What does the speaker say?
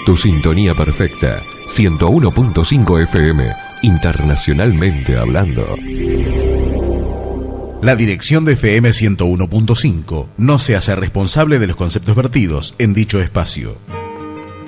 Tu sintonía perfecta, 101.5 FM, internacionalmente hablando. La dirección de FM 101.5 no se hace responsable de los conceptos vertidos en dicho espacio.